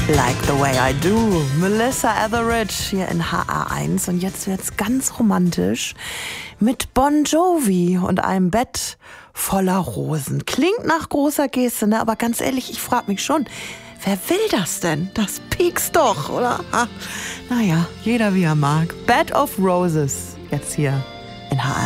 Like the Way I Do, Melissa Etheridge hier in HR1. Und jetzt wird's ganz romantisch mit Bon Jovi und einem Bett voller Rosen. Klingt nach großer Geste, ne? Aber ganz ehrlich, ich frage mich schon, wer will das denn? Das piekst doch, oder? Naja, jeder wie er mag. Bed of Roses, jetzt hier in HR1.